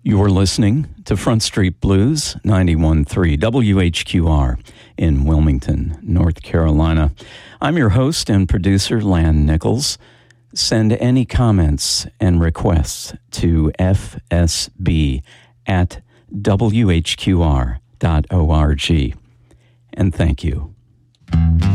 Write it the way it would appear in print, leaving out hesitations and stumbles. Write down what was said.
You're listening to Front Street Blues, 91.3 WHQR in Wilmington, North Carolina. I'm your host and producer, Lan Nichols. Send any comments and requests to fsb@whqr.org. And thank you.